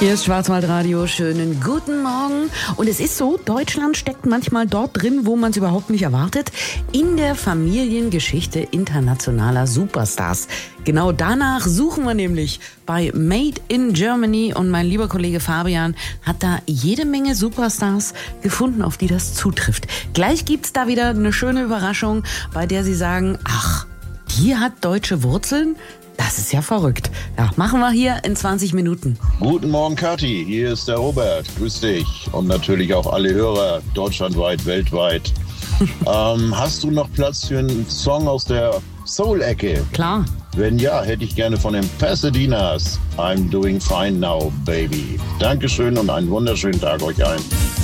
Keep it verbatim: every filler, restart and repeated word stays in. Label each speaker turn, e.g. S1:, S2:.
S1: Hier ist Schwarzwaldradio, schönen guten Morgen. Und es ist so, Deutschland steckt manchmal dort drin, wo man es überhaupt nicht erwartet, in der Familiengeschichte internationaler Superstars. Genau danach suchen wir nämlich bei Made in Germany und mein lieber Kollege Fabian hat da jede Menge Superstars gefunden, auf die das zutrifft. Gleich gibt's da wieder eine schöne Überraschung, bei der Sie sagen, ach, die hat deutsche Wurzeln? Das ist ja verrückt. Ja, machen wir hier in zwanzig Minuten.
S2: Guten Morgen, Kathi. Hier ist der Robert. Grüß dich. Und natürlich auch alle Hörer, deutschlandweit, weltweit. ähm, hast du noch Platz für einen Song aus der Soul-Ecke?
S1: Klar.
S2: Wenn ja, hätte ich gerne von den Pasadenas I'm Doing Fine Now, Baby. Dankeschön und einen wunderschönen Tag euch allen.